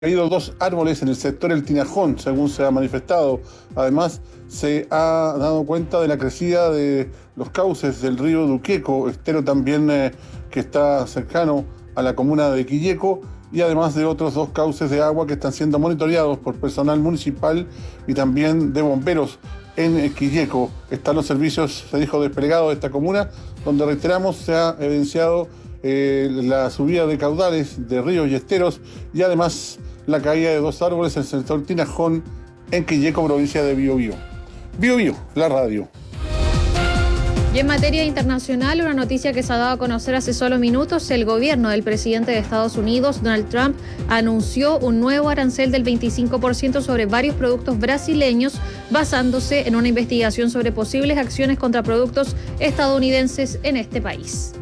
caído 2 árboles en el sector El Tinajón, según se ha manifestado. Además, se ha dado cuenta de la crecida de los cauces del río Duqueco, estero también que está cercano a la comuna de Quilleco, y además de otros 2 cauces de agua que están siendo monitoreados por personal municipal y también de bomberos en Quilleco. Están los servicios, se dijo, desplegados de esta comuna, donde, reiteramos, se ha evidenciado la subida de caudales de ríos y esteros, y además la caída de 2 árboles en el sector Tinajón, en Quilleco, provincia de Biobío. Biobío, la radio. Y en materia internacional, una noticia que se ha dado a conocer hace solo minutos: el gobierno del presidente de Estados Unidos, Donald Trump, anunció un nuevo arancel del 25% sobre varios productos brasileños, basándose en una investigación sobre posibles acciones contra productos estadounidenses en este país.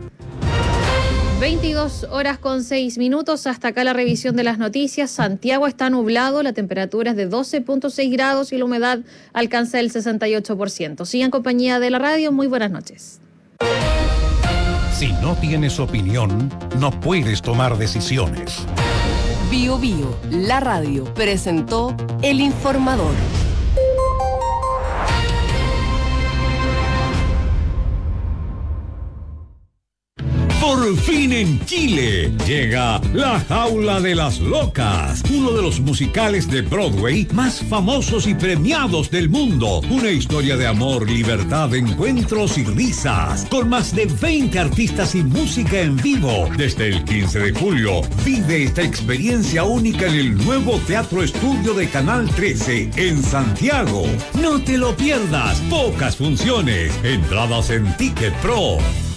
22:06. Hasta acá la revisión de las noticias. Santiago está nublado, la temperatura es de 12.6 grados y la humedad alcanza el 68%. Sigan compañía de la radio. Muy buenas noches. Si no tienes opinión, no puedes tomar decisiones. Bio Bio, la radio, presentó El Informador. Por fin en Chile llega La Jaula de las Locas, uno de los musicales de Broadway más famosos y premiados del mundo. Una historia de amor, libertad, encuentros y risas, con más de 20 artistas y música en vivo. Desde el 15 de julio, vive esta experiencia única en el nuevo Teatro Estudio de Canal 13 en Santiago. No te lo pierdas, pocas funciones, entradas en Ticket Pro.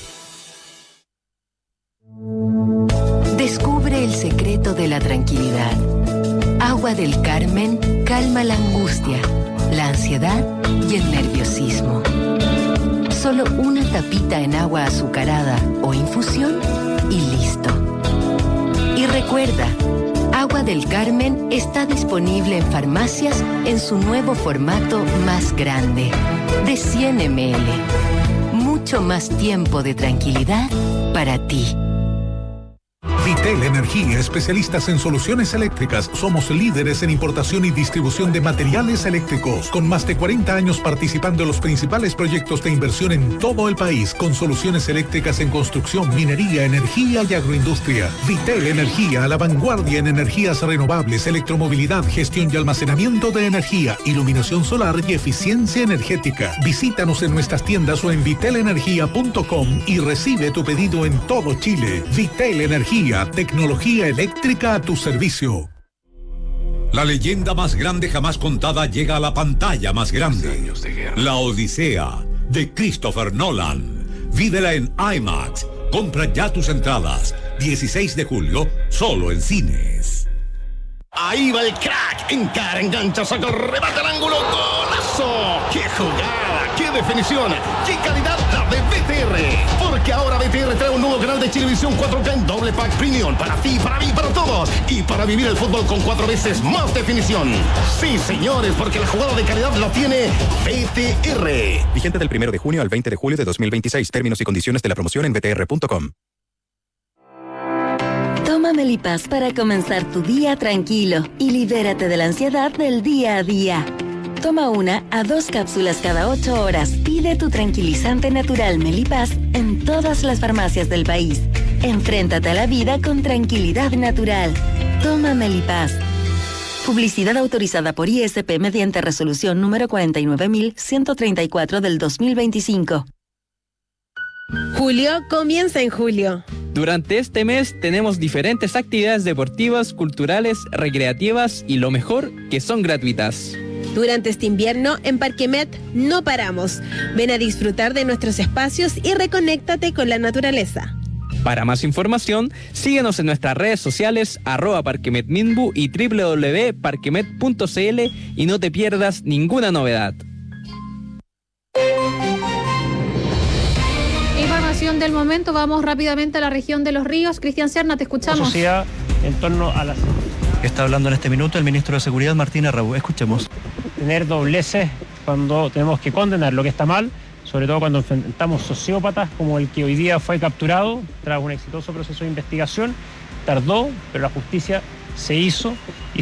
Descubre el secreto de la tranquilidad. Agua del Carmen calma la angustia, la ansiedad y el nerviosismo. Solo una tapita en agua azucarada o infusión y listo. Y recuerda, Agua del Carmen está disponible en farmacias en su nuevo formato más grande, de 100 ml. Mucho más tiempo de tranquilidad para ti. Vitel Energía, especialistas en soluciones eléctricas. Somos líderes en importación y distribución de materiales eléctricos, con más de 40 años participando en los principales proyectos de inversión en todo el país, con soluciones eléctricas en construcción, minería, energía y agroindustria. Vitel Energía, a la vanguardia en energías renovables, electromovilidad, gestión y almacenamiento de energía, iluminación solar y eficiencia energética. Visítanos en nuestras tiendas o en vitelenergia.com y recibe tu pedido en todo Chile. Vitel Energía, tecnología eléctrica a tu servicio. La leyenda más grande jamás contada llega a la pantalla más grande. La Odisea, de Christopher Nolan. Vívela en IMAX. Compra ya tus entradas. 16 de julio, solo en cines. Ahí va el crack. Encara, engancha, saca el remate al ángulo. ¡Golazo! ¡Qué jugada! ¡Qué definición! ¡Qué calidad la de BTR! Porque ahora BTR trae un nuevo canal de Chilevisión 4K en doble pack premium. Para ti, para mí, para todos. Y para vivir el fútbol con 4 veces más definición. Sí, señores, porque la jugada de calidad la tiene BTR. Vigente del 1 de junio al 20 de julio de 2026. Términos y condiciones de la promoción en btr.com. Toma Melipaz para comenzar tu día tranquilo y libérate de la ansiedad del día a día. Toma 1 a 2 cápsulas cada 8 horas. Pide tu tranquilizante natural Melipaz en todas las farmacias del país. Enfréntate a la vida con tranquilidad natural. Toma Melipaz. Publicidad autorizada por ISP mediante resolución número 49.134 del 2025. Julio comienza en julio. Durante este mes tenemos diferentes actividades deportivas, culturales, recreativas y lo mejor, que son gratuitas. Durante este invierno, en Parquemet no paramos. Ven a disfrutar de nuestros espacios y reconéctate con la naturaleza. Para más información, síguenos en nuestras redes sociales @parquemetminbu y www.parquemet.cl y no te pierdas ninguna novedad. Información del momento, vamos rápidamente a la región de Los Ríos. Cristian Serna, te escuchamos. Sociedad en torno a las... Está hablando en este minuto el ministro de Seguridad, Martín Arrau. Escuchemos. Tener dobleces cuando tenemos que condenar lo que está mal, sobre todo cuando enfrentamos sociópatas como el que hoy día fue capturado tras un exitoso proceso de investigación. Tardó, pero la justicia se hizo